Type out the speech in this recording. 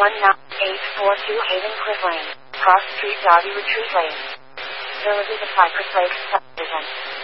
19842 Haven Cliff Lane, Cross Street, Doggy Retreat Lane. Villages of Cypress Lakes subdivision.